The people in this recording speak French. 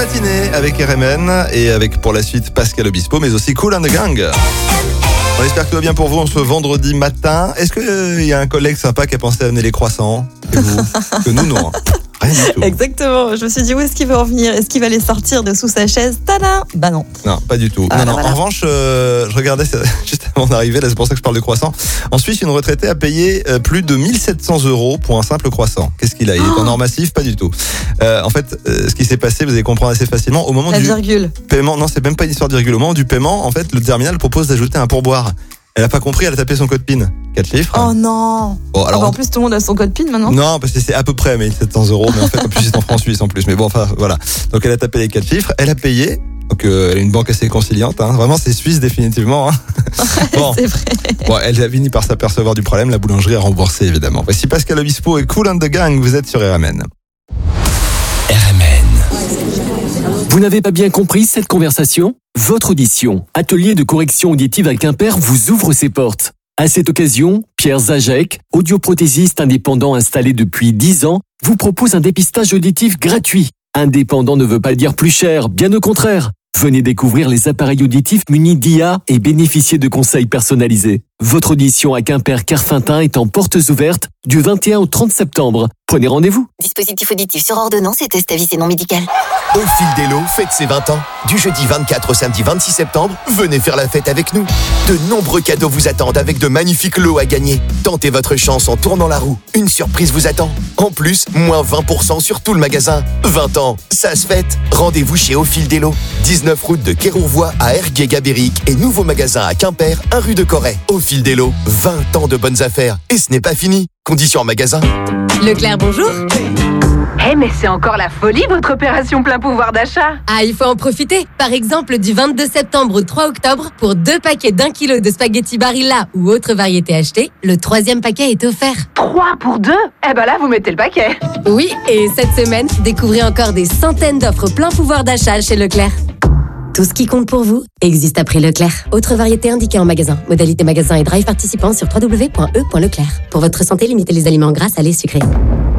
matinée avec RMN et avec pour la suite Pascal Obispo, mais aussi Kool and the Gang. On espère que tout va bien pour vous en ce vendredi matin. Est-ce qu'il y a un collègue sympa qui a pensé à amener les croissants? Et vous? Que nous, non. Rien du tout. Exactement. Je me suis dit, où est-ce qu'il va en venir? Est-ce qu'il va les sortir de sous sa chaise? Tada! Bah non. Non, pas du tout. Ah, non. voilà. En revanche, je regardais ça juste avant d'arriver, là c'est pour ça que je parle de croissant. En Suisse, une retraitée a payé plus de 1700 € pour un simple croissant. Qu'est-ce qu'il a? Il est en or massif? Pas du tout. En fait, ce qui s'est passé, vous allez comprendre assez facilement, au moment La du virgule. paiement, non, c'est même pas une histoire de virgule. Au moment du paiement, en fait, le terminal propose d'ajouter un pourboire. Elle a pas compris, elle a tapé son code PIN. 4 chiffres. Oh non. Bon, alors, En plus, tout le monde a son code PIN maintenant. non, parce que c'est à peu près 1700 €, mais en fait, en plus, c'est en francs suisses en plus. Mais bon, enfin, voilà. Donc, elle a tapé les 4 chiffres, elle a payé. Donc, elle a une banque assez conciliante, hein. Vraiment, c'est suisse, définitivement, hein. Bon. C'est vrai. Bon, elle a fini par s'apercevoir du problème. La boulangerie a remboursé, évidemment. Voici Pascal Obispo et Kool and the Gang. Vous êtes sur RMN. Vous n'avez pas bien compris cette conversation? Votre audition, atelier de correction auditive à Quimper, vous ouvre ses portes. À cette occasion, Pierre Zajek, audioprothésiste indépendant installé depuis 10 ans, vous propose un dépistage auditif gratuit. Indépendant ne veut pas dire plus cher, bien au contraire. Venez découvrir les appareils auditifs munis d'IA et bénéficier de conseils personnalisés. Votre audition à Quimper-Carfintin est en portes ouvertes du 21 au 30 septembre. Prenez rendez-vous. Dispositif auditif sur ordonnance et test à vie, c'est non médical. Au fil d'Elo fête ses 20 ans. Du jeudi 24 au samedi 26 septembre, venez faire la fête avec nous. De nombreux cadeaux vous attendent avec de magnifiques lots à gagner. Tentez votre chance en tournant la roue. Une surprise vous attend. En plus, moins 20% sur tout le magasin. 20 ans, ça se fête. Rendez-vous chez Au fil d'Elo. 19 route de Quérouvois à Ergué-Gabéric et nouveau magasin à Quimper, 1 rue de Corray. Au fil d'Elo, 20 ans de bonnes affaires. Et ce n'est pas fini. Conditions en magasin. Leclerc, bonjour. Mais c'est encore la folie, votre opération plein pouvoir d'achat. Ah, il faut en profiter. Par exemple, du 22 septembre au 3 octobre, pour 2 paquets d'1 kilo de spaghettis Barilla ou autre variété achetée, le 3e paquet est offert. 3 pour 2? Eh ben là, vous mettez le paquet. Oui, et cette semaine, découvrez encore des centaines d'offres plein pouvoir d'achat chez Leclerc. Tout ce qui compte pour vous existe après Leclerc. Autre variété indiquée en magasin. Modalité magasin et drive participant sur www.e.leclerc. Pour votre santé, limitez les aliments gras, salés, sucrés.